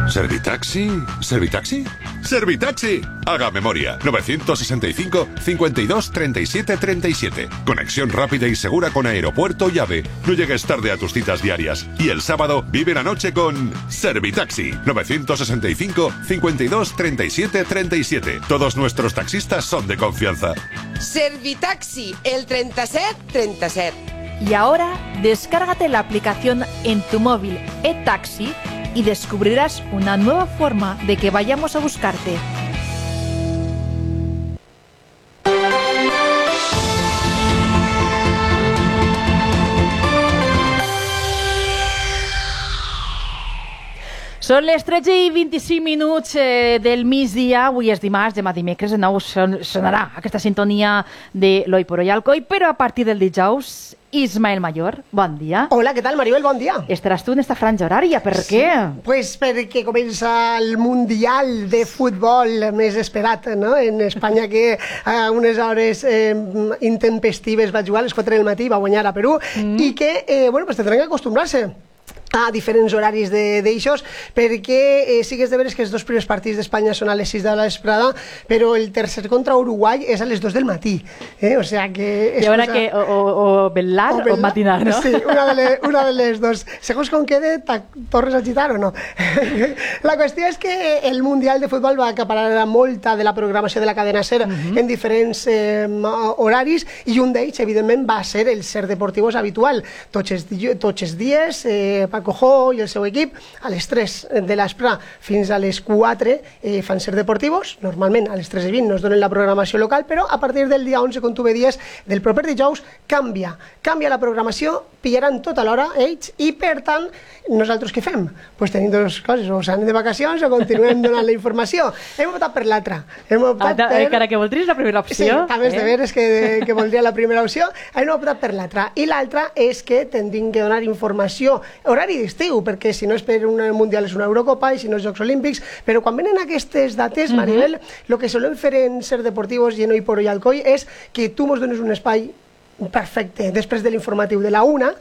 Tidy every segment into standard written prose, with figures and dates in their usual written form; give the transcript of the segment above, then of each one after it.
¿Servitaxi? ¿Servitaxi? ¡Servitaxi! Haga memoria. 965 52 37 37. Conexión rápida y segura con aeropuerto y AVE. No llegues tarde a tus citas diarias. Y el sábado vive la noche con Servitaxi. 965 52 37 37. Todos nuestros taxistas son de confianza. Servitaxi, el 37 37. Y ahora, descárgate la aplicación en tu móvil eTaxi y descubrirás una nueva forma de que vayamos a buscarte. Són les 13:25 del migdia, avui és dimarts, demà dimecres, de nou sonarà aquesta sintonia de l'Oi por Hoy Alcoy, però a partir del dijous, Ismael Mayor, bon dia. Hola, què tal, Maribel? Bon dia. Estaràs tu en esta franja horària, per què? Pues perquè comença el Mundial de Futbol més esperat, no? En Espanya, que a unes hores intempestives va jugar a les 4 del matí, va guanyar a Perú, i que, bueno, pues tindran que acostumbrar-se a diferents horaris d'eixos, perquè sí que és de veres que els dos primers partits d'Espanya són a les 6 de la vesprada, però el tercer contra Uruguai és a les 2 del matí. O sea que... I ara que o velar o matinar, no? Sí, una de les dos. Segons com quede, tornes a gitar o no? La qüestió és que el Mundial de Futbol va acaparar molta de la programació de la cadena SER en diferents horaris, i un d'ells, evidentment, va ser el SER Deportivos habitual. Tots els dies, Paco Jo i el seu equip, a les 3 de l'espre fins a les 4 fan SER Deportivos. Normalment a les 3:20 nos donen la programació local, però a partir del dia 11, com tu bé dies, del proper dijous, canvia la programació, pillaran tota l'hora ells, i per tant, nosaltres què fem? Pues tenim dues coses, o s'anem de vacacions o continuem donant la informació. Hem optat per l'altra. Encara que voldries la primera opció. Sí, també és de veres que voldria la primera opció. Hem optat per l'altra. I l'altra és que tindrim que donar informació, horari d'estiu, perquè si no és per un Mundial és una Eurocopa, i si no és Jocs Olímpics, però quan venen aquestes dates, Maribel, el que solem fer en SER Deportivos i en Hoy por Hoy Alcoy és que tu mos dones un espai perfecte després de l'informatiu de la 1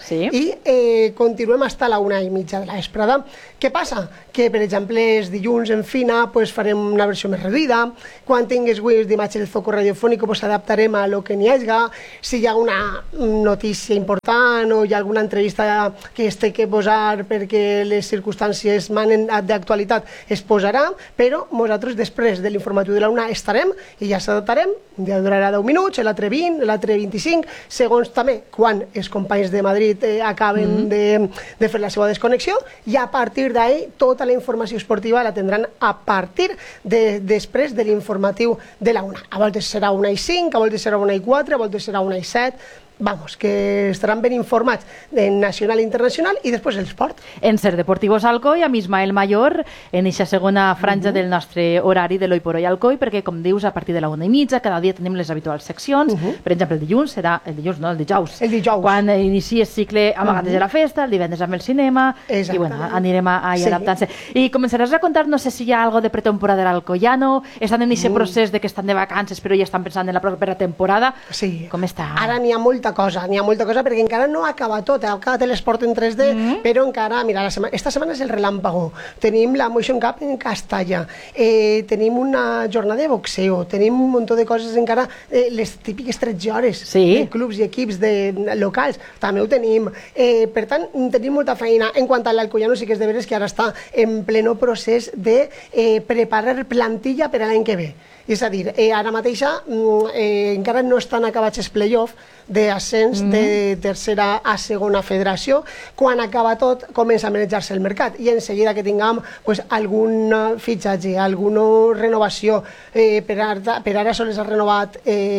i continuem fins a la 1:30 de la vesprada. Què passa? Que, per exemple, els dilluns en Fina farem una versió més reduïda. Quan tingues avui d'imatge del Zoco radiofònic, adaptarem a lo que n'hi hagi. Si hi ha una notícia important o hi ha alguna entrevista que es té que posar perquè les circumstàncies manen d'actualitat, es posarà, però nosaltres després de l'informatiu de la 1 estarem i ja s'adaptarem. Un dia durarà 10 minuts, l'altre 20, l'altre 25, segons també quan els companys de Madrid acaben de fer la seva desconnexió, i a partir d'ahí tota la informació esportiva la tindran a partir després de l'informatiu de la 1. A voltes serà 1:05, a voltes serà 1:04, a voltes serà 1:07. Vamos, que estaran ben informats en nacional i internacional, i després el esport. En SER Deportivos Alcoy, amb Ismael Mayor, en aquesta segona franja del nostre horari de l'Hoy por Hoy Alcoy, perquè, com dius, a partir de la 1:30 cada dia tenim les habituals seccions. Per exemple, el dijous serà... El dijous, no, el dijous. El dijous. Quan inicia el cicle Amagates de la Festa, el divendres amb el cinema, i bueno, anirem ahí adaptant-se. I començaràs a contar, no sé si hi ha algo de pretemporada a l'Alcoyano, estan en aquest procés de que estan de vacances, però ja estan pensant en la propera temporada. Sí. Com està? Ara n'hi ha molta cosa perquè encara no acaba tot, ha acabat l'esport en 3D, però encara, mira, esta setmana és el relàmpago, tenim la Motion Cup en Castalla, tenim una jornada de boxeo, tenim un munt de coses encara, les típiques 13 hores de clubs i equips locals, també ho tenim. Per tant, tenim molta feina. En quant a l'Alcoyano, sí que és de veres que ara està en pleno procés de preparar plantilla per a l'any que ve. És a dir, ara mateixa encara no estan acabats els play-off d'ascens de tercera a segona federació. Quan acaba tot, comença a manejar-se el mercat, i en seguida que tinguem algun fitxatge, alguna renovació, per ara sols ha renovat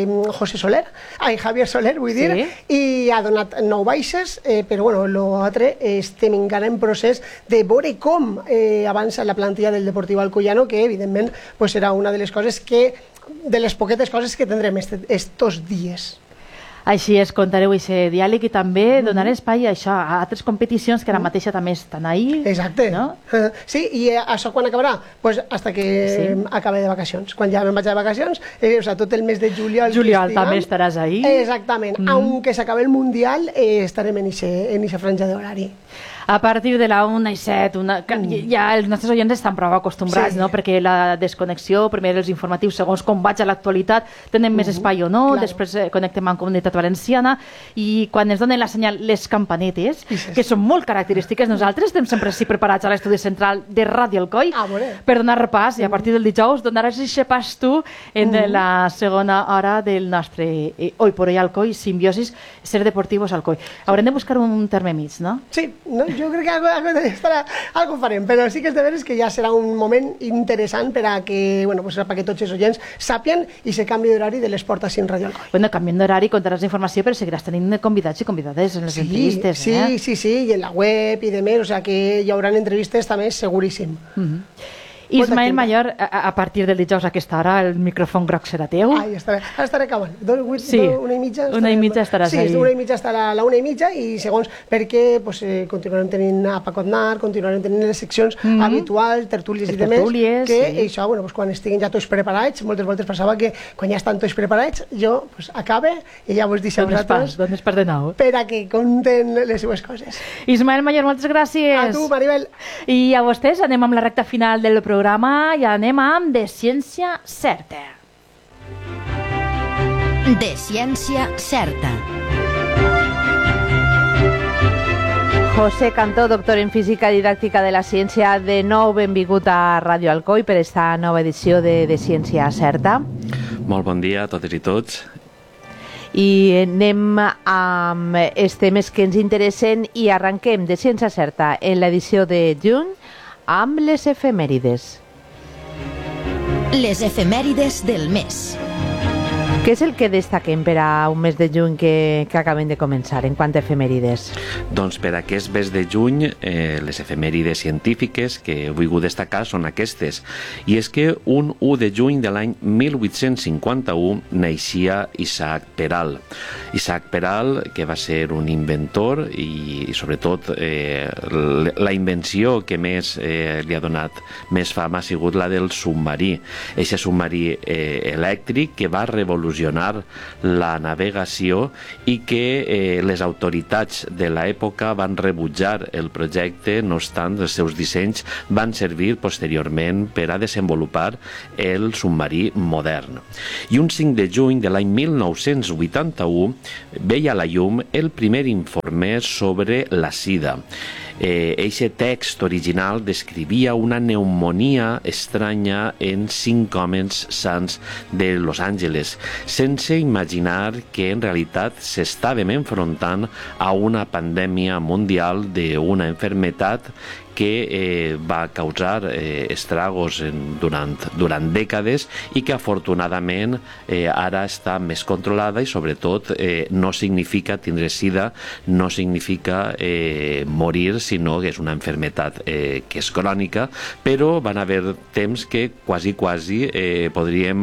Javier Soler, vull dir, i ha donat 9 baixes, però bueno, l'altre estem encara en procés de veure com avança la plantilla del Deportiu Alcoyano, que evidentment serà una de les coses de les poquetes coses que tindrem estos dies. Així es, contareu aquest diàleg i també donar espai a això, a altres competicions que ara mateixa també estan ahí. Exacte. Sí, i això quan acabarà? Pues hasta que acabe de vacacions. Quan ja me'n vaig de vacacions, tot el mes de juliol... Juliol també estaràs ahí. Exactament. Aunque s'acabe el Mundial, estarem en eixa franja d'horari. A partir de la 1 i 7, ja els nostres oients estan prou acostumbrats, no? Perquè la desconnexió, primer els informatius, segons com vaig a l'actualitat, tenen més espai o no, després connectem amb Comunitat Valenciana, i quan ens donen la senyal les campanetes, que són molt característiques, nosaltres estem sempre així preparats a l'estudi central de Ràdio Alcoi per donar repàs, i a partir del dijous donaràs aquest pas tu en la segona hora del nostre Hoy por Hoy Alcoi, Simbiosis, Ser Deportivos Alcoi. Haurem de buscar un terme mig, no? Sí, no? Jo crec que algo farem, però sí que és de veres que ja serà un moment interessant per a que, bueno, pues, perquè tots els oients sàpien i se canvi d'horari de l'esport així en Ràdio Alcoi. Bueno, canviem d'horari, contaràs informació, però seguiràs tenint convidats i convidades en les entrevistes. Sí, i en la web i demés, o sea que hi haurà entrevistes també seguríssim. Ismael Mayor, a partir del dijous a aquesta hora el micròfon groc serà teu. Estaré acabant. Una i mitja estaràs ahí. Sí, una i mitja estarà a la 1:30 i segons perquè continuarem tenint a Paco Aznar, continuarem tenint les seccions habituals, tertúlies i demés, que això, quan estiguin ja tots preparats, moltes voltes passava que quan ja estan tots preparats, jo acabe i ja vos deixo a vosaltres de nou per a que conten les seues coses. Ismael Mayor, moltes gràcies. A tu, Maribel. I a vostès anem amb la recta final del programa i anem amb De Ciència Certa. De Ciència Certa. José Cantó, doctor en Física Didàctica de la Ciència, de nou benvingut a Ràdio Alcoi per esta nova edició de Ciència Certa. Molt bon dia a totes i tots. I anem amb els temes que ens interessen i arrenquem De Ciència Certa en l'edició de juny amb les efemèrides. Les efemèrides del mes. Què és el que destaquem per a un mes de juny que acabem de començar en quant a efemèrides? Doncs per aquest mes de juny les efemèrides científiques que he volgut destacar són aquestes. I és que un 1 de juny de l'any 1851 naixia Isaac Peral. Isaac Peral, que va ser un inventor i sobretot la invenció que més li ha donat més fama ha sigut la del submarí. Eixe submarí elèctric que va revolucionar la navegació i que les autoritats de l'època van rebutjar el projecte, no obstant els seus dissenys van servir posteriorment per a desenvolupar el submarí modern. I un 5 de juny de l'any 1981 veia a la llum el primer informe sobre la sida. Eixe text original descrivia una pneumonia estranya en 5 homes sans de Los Angeles, sense imaginar que en realitat s'estàvem enfrontant a una pandèmia mundial d'una malaltia que va causar estragos durant dècades i que afortunadament ara està més controlada i sobretot no significa tindre sida, no significa morir, sinó que és una malaltia que és crònica, però van haver temps que quasi podríem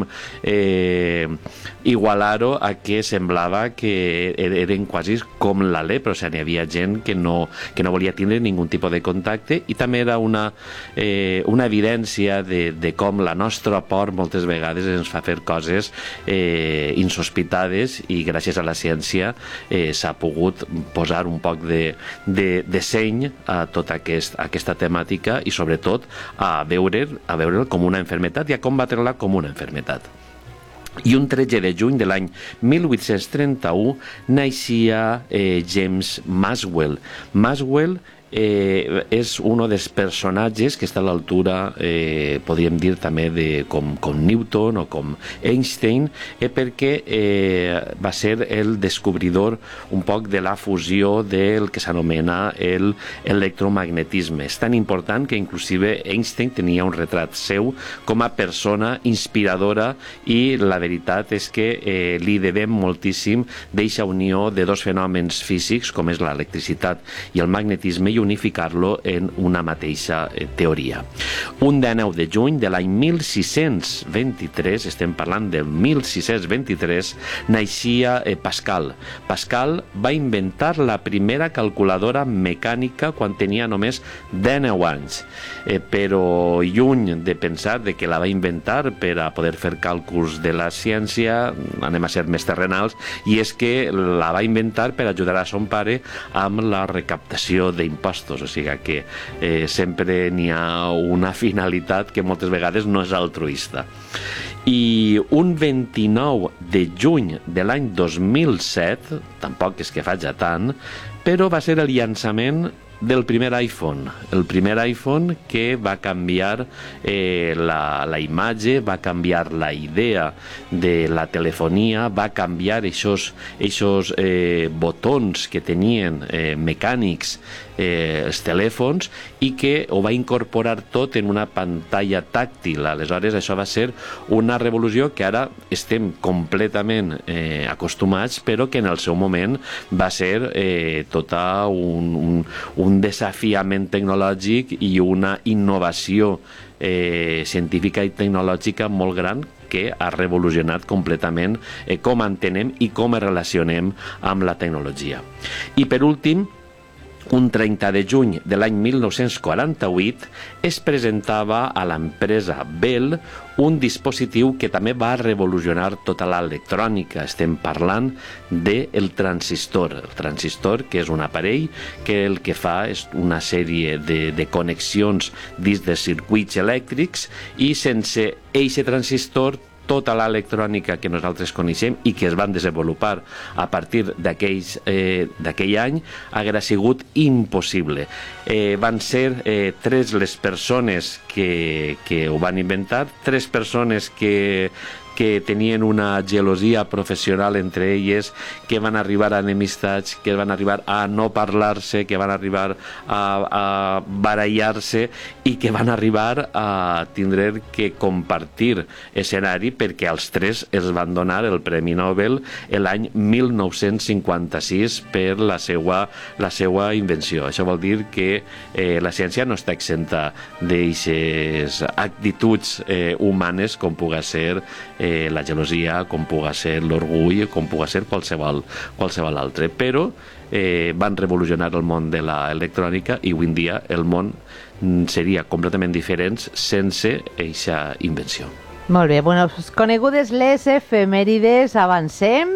igualar-ho a que semblava que eren quasi com la lepra, o sigui, n'hi havia gent que no volia tindre ningun tipus de contacte i també era una evidència de com la nostra por moltes vegades ens fa fer coses insospitades i gràcies a la ciència s'ha pogut posar un poc de seny a tota aquesta temàtica i sobretot a veure'l com una malaltia i a combatre-la com una malaltia. I un 13 de juny de l'any 1831 naixia James Maxwell. Maxwell és un dels personatges que està a l'altura, podríem dir també com Newton o com Einstein, perquè va ser el descobridor un poc de la fusió del que s'anomena l'electromagnetisme. És tan important que inclusive Einstein tenia un retrat seu com a persona inspiradora i la veritat és que li devem moltíssim d'eixa unió de dos fenòmens físics com és l'electricitat i el magnetisme i unificar-lo en una mateixa teoria. Un 19 de juny de l'any 1623, estem parlant del 1623, naixia Pascal. Pascal va inventar la primera calculadora mecànica quan tenia només 19 anys, però lluny de pensar que la va inventar per a poder fer càlculs de la ciència, anem a ser més terrenals, i és que la va inventar per ajudar a son pare amb la recaptació d'impostos impostos, o sigui que sempre n'hi ha una finalitat que moltes vegades no és altruista. I un 29 de juny de l'any 2007, tampoc és que faci tant, però va ser el llançament del primer iPhone. El primer iPhone que va canviar la imatge, va canviar la idea de la telefonia, va canviar aquests botons que tenien mecànics els telèfons i que ho va incorporar tot en una pantalla tàctil. Aleshores, això va ser una revolució que ara estem completament acostumats, però que en el seu moment va ser tot un desafiament tecnològic i una innovació científica i tecnològica molt gran que ha revolucionat completament com entenem i com ens relacionem amb la tecnologia. I per últim, un 30 de juny de l'any 1948 es presentava a l'empresa Bell un dispositiu que també va revolucionar tota l'electrònica. Estem parlant del transistor. El transistor, que és un aparell que el que fa és una sèrie de connexions dins de circuits elèctrics i sense eixe transistor tota l'electrònica que nosaltres coneixem i que es van desenvolupar a partir d'aquell any haguera sigut impossible. Van ser 3 les persones que ho van inventar, 3 persones que tenien una gelosia professional entre elles, que van arribar a enemistats, que van arribar a no parlar-se, que van arribar a barallar-se i que van arribar a tindre que compartir escenari perquè als 3 els van donar el Premi Nobel l'any 1956 per la seva invenció. Això vol dir que la ciència no està exenta d'aquestes actituds humanes com pugui ser la gelosia, com pugui ser l'orgull, com pugui ser qualsevol altre. Però van revolucionar el món de l'electrònica i avui en dia el món seria completament diferent sense aquesta invenció. Molt bé, bueno, conegudes les efemèrides, avancem.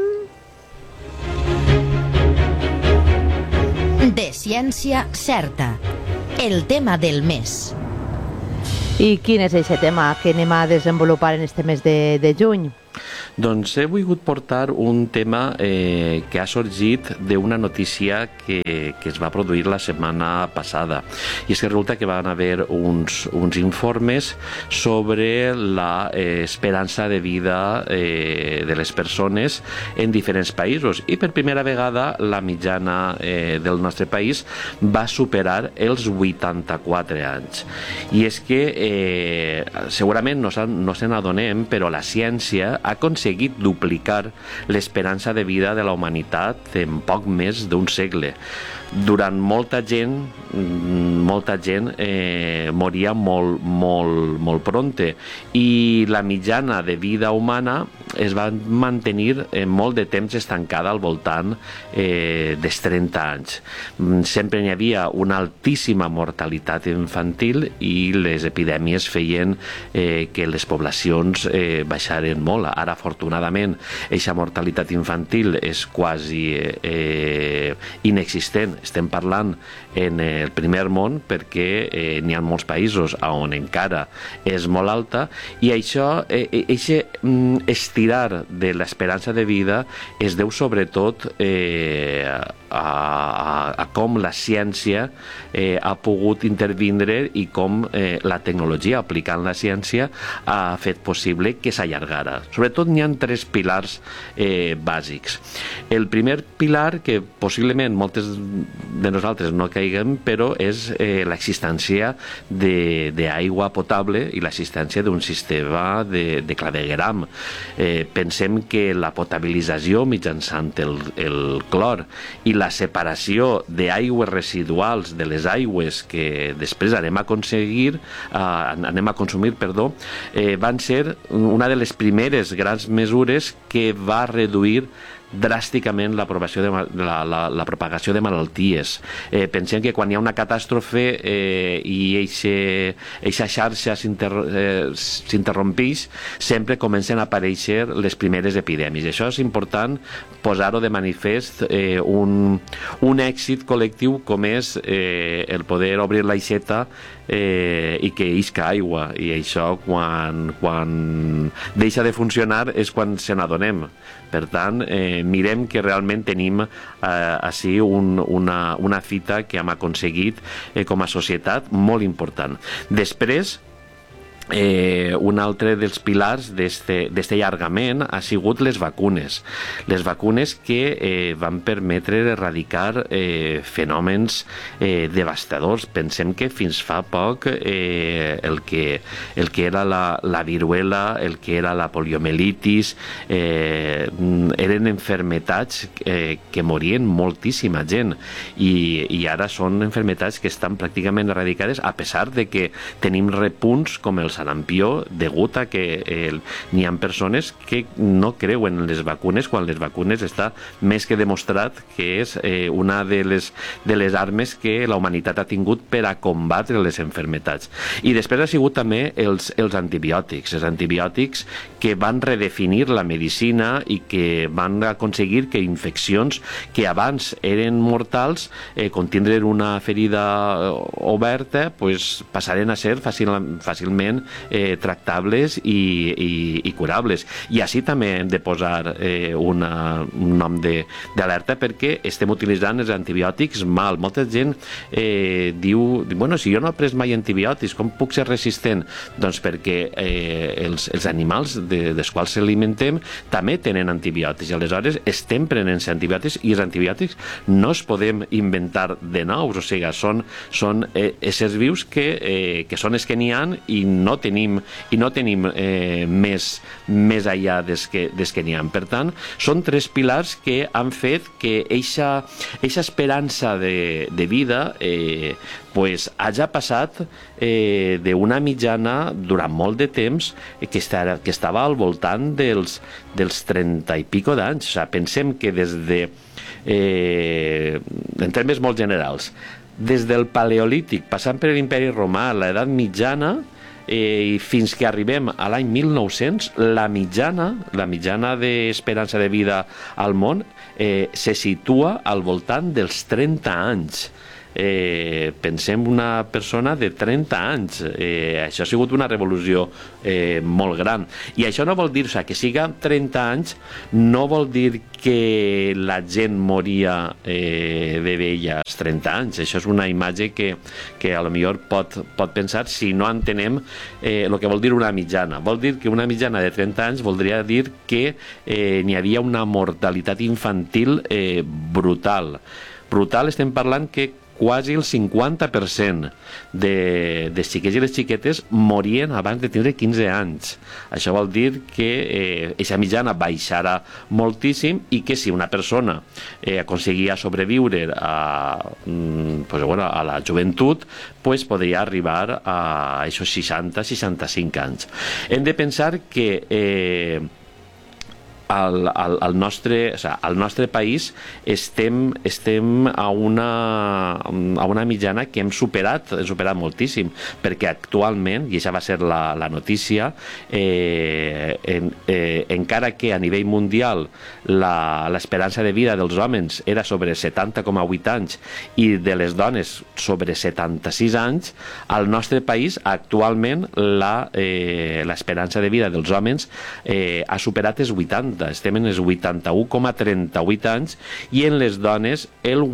De ciència certa. El tema del mes. I quin és aquest tema que anem a desenvolupar en este mes de juny? Doncs he volgut portar un tema que ha sorgit d'una notícia que es va produir la setmana passada. I és que resulta que van haver uns informes sobre l'esperança de vida de les persones en diferents països. I per primera vegada la mitjana del nostre país va superar els 84 anys. I és que segurament no se n'adonem, però la ciència ha aconseguit duplicar l'esperança de vida de la humanitat en poc més d'un segle. Durant molta gent moria molt prompte i la mitjana de vida humana es va mantenir molt de temps estancada al voltant dels 30 anys. Sempre hi havia una altíssima mortalitat infantil i les epidèmies feien que les poblacions baixaren molt. Ara, afortunadament, aquesta mortalitat infantil és quasi inexistent. Estem parlant en el primer món perquè n'hi ha molts països on encara és molt alta i això, estirar de l'esperança de vida es deu sobretot a com la ciència ha pogut intervindre i com la tecnologia aplicant la ciència ha fet possible que s'allargara. Sobretot n'hi ha 3 pilars bàsics. El primer pilar, que possiblement moltes de nosaltres no caiguem, però és l'existència d'aigua potable i l'existència d'un sistema de clavegueram. Pensem que la potabilització mitjançant el clor i la separació d'aigües residuals de les aigües que després anem a consumir, van ser una de les primeres grans mesures que va reduir dràsticament la propagació de malalties. Pensem que quan hi ha una catàstrofe i eixa xarxa s'interrompeix, sempre comencen a aparèixer les primeres epidèmies. Això és important posar-ho de manifest, un èxit col·lectiu com és el poder obrir l'aixeta i que isca aigua, i això quan deixa de funcionar és quan se n'adonem. Per tant, mirem que realment tenim així una fita que hem aconseguit com a societat molt important. Després, un altre dels pilars d'este allargament ha sigut les vacunes. Les vacunes que van permetre erradicar fenòmens devastadors. Pensem que fins fa poc el que era la viruela, el que era la poliomielitis, eren enfermetats que morien moltíssima gent, i ara són enfermetats que estan pràcticament eradicades, a pesar de que tenim repunts com el sarampió, degut a que n'hi ha persones que no creuen en les vacunes, quan les vacunes està més que demostrat que és una de les armes que la humanitat ha tingut per a combatre les enfermetats. I després ha sigut també els antibiòtics que van redefinir la medicina i que van aconseguir que infeccions que abans eren mortals, tindre una ferida oberta, passaren a ser fàcilment tractables i curables. I així també hem de posar un nom d'alerta, perquè estem utilitzant els antibiòtics mal. Molta gent diu, bueno, si jo no he pres mai antibiòtics, com puc ser resistent? Doncs perquè els animals dels quals s'alimentem també tenen antibiòtics, i aleshores estem prenent antibiòtics, i els antibiòtics no els podem inventar de nous, o sigui, són éssers vius que són els que n'hi ha, i no tenim més enllà des que n'hi ha. Per tant, són tres pilars que han fet que eixa esperança de vida hagi passat d'una mitjana durant molt de temps que estava al voltant dels 30 i pico d'anys. O sigui, pensem que en termes molt generals, des del Paleolític, passant per l'Imperi Romà, l'edat mitjana, i fins que arribem a l'any 1900, la mitjana d'esperança de vida al món se situa al voltant dels 30 anys. Pensem una persona de 30 anys. Això ha sigut una revolució molt gran, i això no vol dir, que siga 30 anys no vol dir que la gent moria de vella als 30 anys. Això és una imatge que a lo millor pot pensar si no entenem el que vol dir una mitjana. Vol dir que una mitjana de 30 anys voldria dir que n'hi havia una mortalitat infantil brutal. Estem parlant que quasi el 50% de xiquets i les xiquetes morien abans de tindre 15 anys. Això vol dir que aquesta mitjana baixarà moltíssim, i que si una persona aconseguia sobreviure a la joventut, podria arribar a aquests 60-65 anys. Hem de pensar que al nostre país estem a una mitjana que hem superat moltíssim, perquè actualment, i això va ser la notícia, encara que a nivell mundial l'esperança de vida dels homes era sobre 70,8 anys i de les dones sobre 76 anys, al nostre país actualment l'esperança de vida dels homes ha superat els 80. Estem en els 81,38 anys, i en les dones el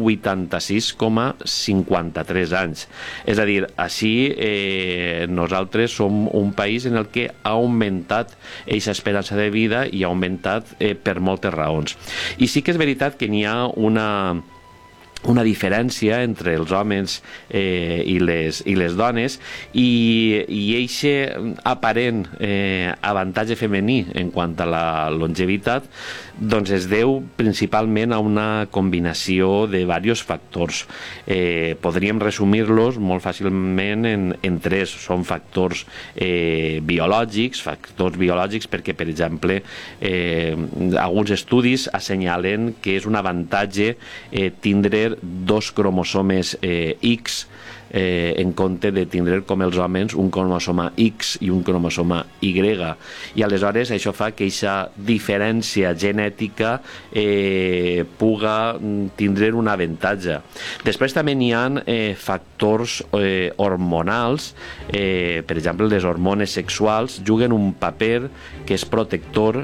86,53 anys. És a dir, així nosaltres som un país en el que ha augmentat aquesta esperança de vida, i ha augmentat per moltes raons. I sí que és veritat que n'hi ha una diferència entre els homes i les dones, i aquest aparent avantatge femení en quant a la longevitat Doncs es deu principalment a una combinació de diversos factors. Podríem resumir-los molt fàcilment en tres. Són factors biològics perquè, per exemple, alguns estudis assenyalen que és un avantatge tindre 2 cromosomes X en compte de tindre com els homes un cromosoma X i un cromosoma Y, i aleshores això fa que aquesta diferència genètica puga tindre un avantatge. Després també n'hi ha factors hormonals, per exemple les hormones sexuals juguen un paper que és protector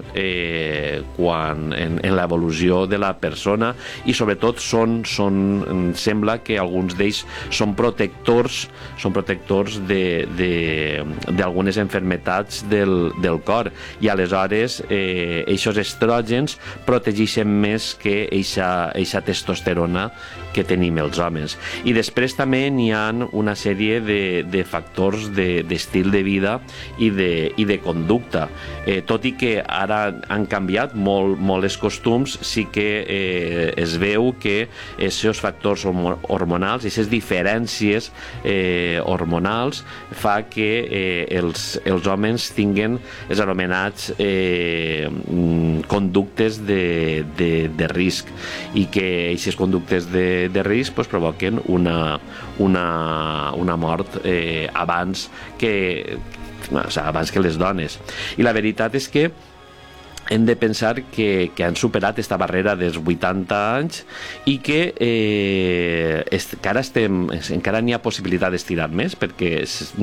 en l'evolució de la persona, i sobretot sembla que alguns d'ells són protectors d'algunes enfermetats del cor, i aleshores aquests estrògens protegeixen més que aquesta testosterona que tenim els homes. I després també n'hi ha una sèrie de factors d'estil de vida i de conducta. Tot i que ara han canviat molt els costums, sí que es veu que aquests factors hormonals, aquestes diferències hormonals, fa que els homes tinguin els anomenats conductes de risc, i que aquestes conductes de risc provoquen una mort abans que les dones. I la veritat és que hem de pensar que han superat aquesta barrera dels 80 anys i que encara n'hi ha possibilitat d'estirar més, perquè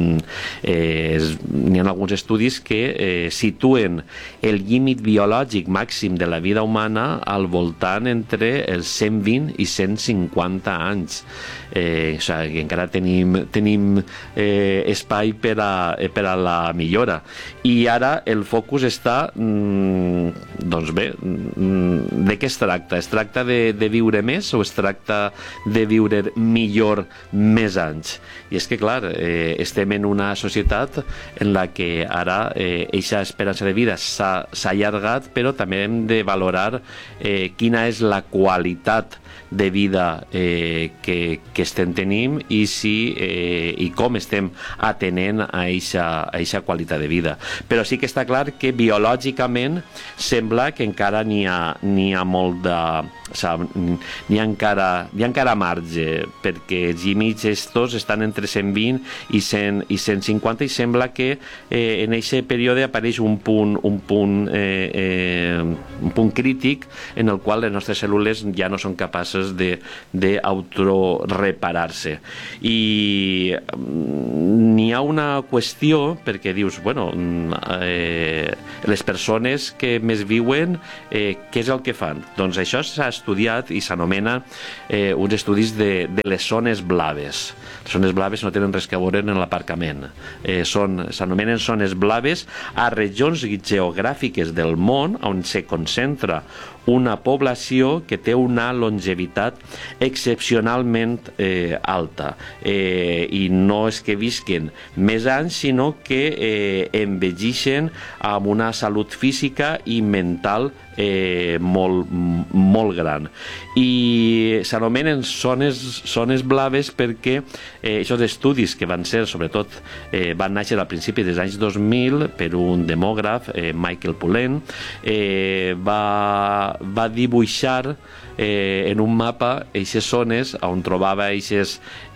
n'hi ha alguns estudis que situen el límit biològic màxim de la vida humana al voltant entre els 120 i 150 anys. O sigui, que encara tenim espai per a la millora. I ara el focus està doncs bé, de què es tracta? Es tracta de viure més o es tracta de viure millor més anys? I és que, clar, estem en una societat en la que ara aquesta esperança de vida s'ha allargat, però també hem de valorar quina és la qualitat de vida que estem tenint i com estem atenent a aquesta qualitat de vida. Però sí que està clar que biològicament sembla que encara n'hi ha molt de... N'hi ha encara marge, perquè els límits estos estan entre 120 i 150, i sembla que en aquest període apareix un punt crític en el qual les nostres cèl·lules ja no són capaces d'autoreparar-se. I n'hi ha una qüestió, perquè dius, bueno, les persones que més viuen, què és el que fan? Doncs això s'ha estudiat i s'anomena uns estudis de les zones blaves. Les zones blaves no tenen res a veure en l'aparcament. S'anomenen zones blaves a regions geogràfiques del món on se concentra una població que té una longevitat excepcionalment alta, i no és que visquen més anys, sinó que envelleixen amb una salut física i mental molt gran. I s'anomenen zones blaves perquè aquests estudis que van ser, sobretot, van néixer al principi dels anys 2000 per un demògraf, Michael Pollan, va dibuixar en un mapa aquestes zones on trobava aquestes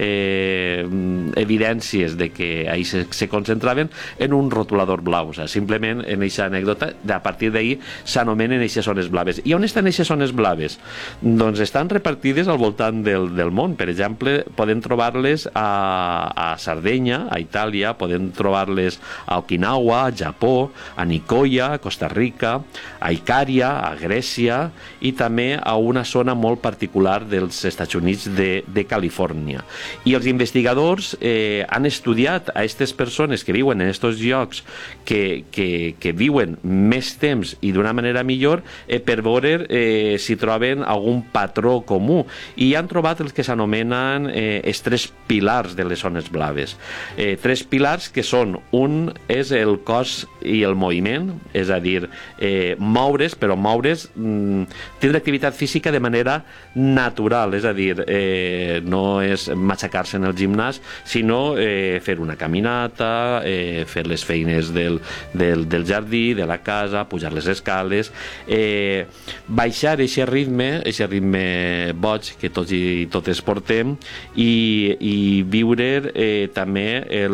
evidències de que ahí se concentraven en un rotulador blau. O sigui, simplement en aquesta anècdota, a partir d'ahir s'anomenen aquestes zones blaves. I on estan aquestes zones blaves? Doncs estan repartides al voltant del món. Per exemple, podem trobar-les a Sardenya, a Itàlia, podem trobar-les a Okinawa, a Japó, a Nicoya, a Costa Rica, a Icària, a Grècia, i també a una zona zona molt particular dels Estats Units de Califòrnia. I els investigadors han estudiat a aquestes persones que viuen en aquests llocs, que viuen més temps i d'una manera millor, per veure si troben algun patró comú. I han trobat els que s'anomenen els 3 pilars de les zones blaves. 3 pilars que són: un és el cos i el moviment, és a dir, moure's, però moure's, tindre activitat física de manera natural, és a dir, no és matxacar-se en el gimnàs, sinó fer una caminata, fer les feines del jardí, de la casa, pujar les escales, baixar aquest ritme boig que tots i totes portem, i viure també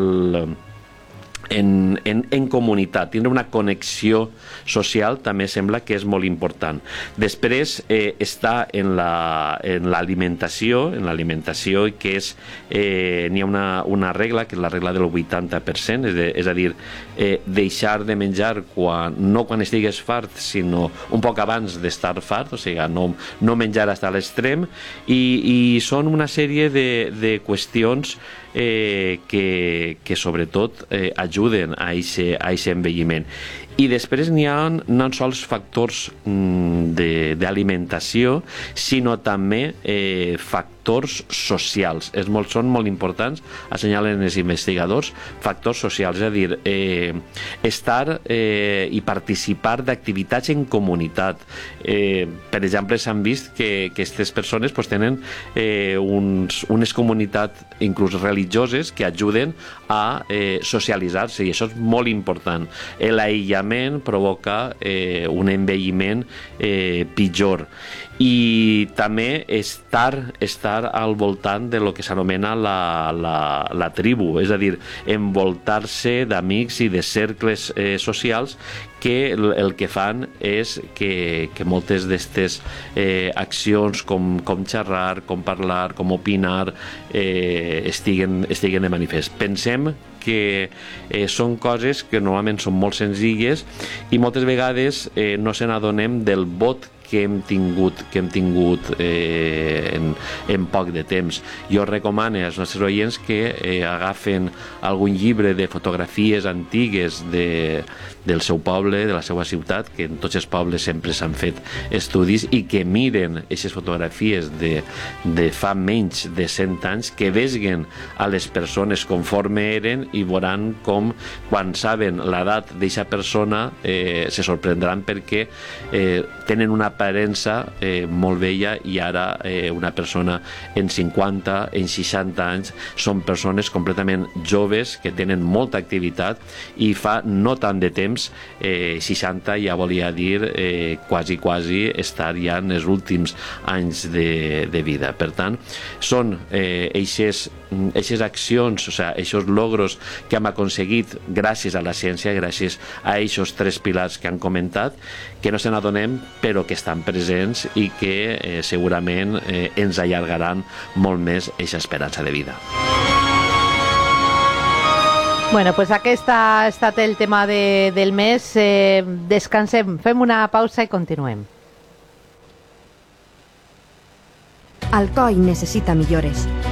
en comunitat, tindre una connexió social també sembla que és molt important. Després està en l'alimentació, que és, n'hi ha una regla, que és la regla del 80%, és a dir, deixar de menjar no quan estigues fart, sinó un poc abans d'estar fart, o sigui, no menjar fins a l'extrem, i són una sèrie de qüestions que sobretot ajuden a aquest envelliment. I després n'hi ha no sols factors d'alimentació, sinó també factors socials. Són molt importants, assenyalen els investigadors, factors socials, és a dir, estar i participar d'activitats en comunitat. Per exemple, s'han vist que aquestes persones tenen unes comunitats inclús religioses que ajuden a socialitzar-se, i això és molt important. L'aïllament provoca un envelliment pitjor, i també estar al voltant de lo que s'anomena la tribu, és a dir, envoltar-se d'amics i de cercles socials que el que fan és que moltes d'aquestes accions com xerrar, com parlar, com opinar estiguen de manifest. Pensem que són coses que normalment són molt senzilles i moltes vegades no se n'adonem del vot que hem tingut en poc de temps. Jo recomano als nostres oients que agafen algun llibre de fotografies antigues del seu poble, de la seva ciutat, que en tots els pobles sempre s'han fet estudis, i que miren aquestes fotografies de fa menys de 100 anys, que vesguen a les persones conforme eren, i veuran com, quan saben l'edat d'aquesta persona, se sorprendran perquè tenen una aparença molt vella, i ara una persona en 50, en 60 anys són persones completament joves que tenen molta activitat, i fa no tant de temps 60 ja volia dir quasi estar ja en els últims anys de vida. Per tant, són aquestes accions, o sigui, aquests logros que hem aconseguit gràcies a la ciència, gràcies a aquests 3 pilars que han comentat, que no se n'adonem però que estan presents i que segurament ens allargaran molt més aquesta esperança de vida. Bueno, pues aquest ha estat el tema del mes. Descansem, fem una pausa i continuem. Alcoi necessita millores.